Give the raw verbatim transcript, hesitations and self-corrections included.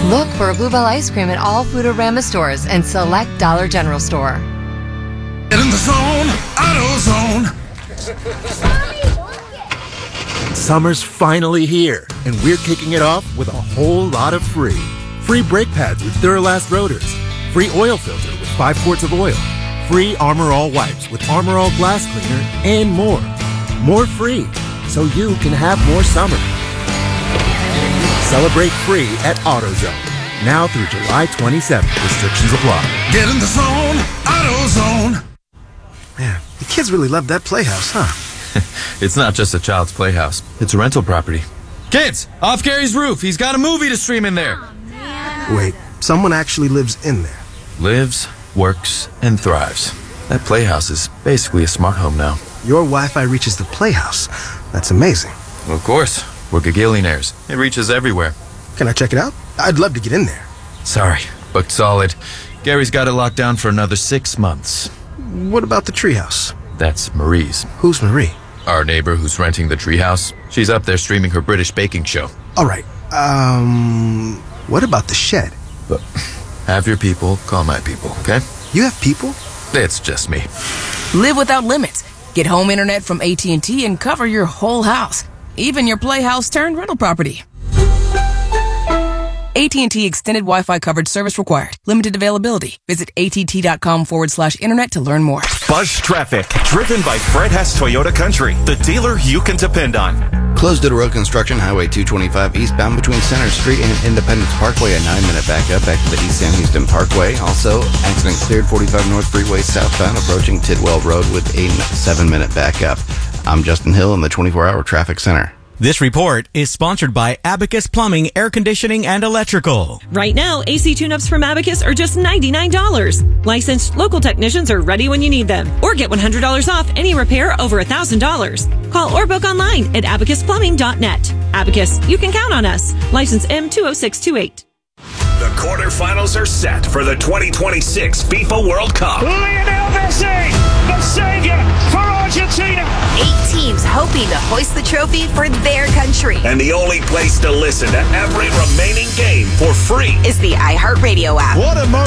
Look for Bluebell ice cream at all Foodorama stores and select Dollar General store. Get in the zone, AutoZone. Summer's finally here, and we're kicking it off with a whole lot of free. Free brake pads with Duralast rotors. Free oil filter with five quarts of oil. Free Armor All wipes with Armor All glass cleaner, and more. More free, so you can have more summer. Celebrate free at AutoZone. Now through July twenty-seventh. Restrictions apply. Get in the zone, AutoZone. Man, the kids really love that playhouse, huh? It's not just a child's playhouse. It's a rental property. Kids, off Gary's roof. He's got a movie to stream in there. Oh, Wait, someone actually lives in there. Lives, works, and thrives. That playhouse is basically a smart home now. Your Wi-Fi reaches the playhouse. That's amazing. Well, of course. We're gagillionaires. It reaches everywhere. Can I check it out? I'd love to get in there. Sorry, booked solid. Gary's got it locked down for another six months. What about the treehouse? That's Marie's. Who's Marie? Our neighbor who's renting the treehouse. She's up there streaming her British baking show. All right. Um, what about the shed? But have your people call my people, okay? You have people? It's just me. Live without limits. Get home internet from A T and T and cover your whole house, even your playhouse turned rental property. A T and T extended Wi-Fi coverage service required. Limited availability. Visit att.com forward slash internet to learn more. Buzz Traffic, driven by Fred Hess Toyota Country, the dealer you can depend on. Closed due to road construction, Highway two twenty-five eastbound between Center Street and Independence Parkway, a nine-minute backup back to the East San Houston Parkway. Also, accident cleared forty-five North Freeway southbound approaching Tidwell Road with a seven-minute backup. I'm Justin Hill in the twenty-four hour Traffic Center. This report is sponsored by Abacus Plumbing, Air Conditioning, and Electrical. Right now, A C tune-ups from Abacus are just ninety-nine dollars. Licensed local technicians are ready when you need them. Or get one hundred dollars off any repair over one thousand dollars. Call or book online at abacus plumbing dot net. Abacus, you can count on us. License M two oh six two eight. The quarterfinals are set for the twenty twenty-six FIFA World Cup. Lionel Messi, the savior for Argentina. Eight teams hoping to hoist the trophy for their country. And the only place to listen to every remaining game for free is the iHeartRadio app. What emotion.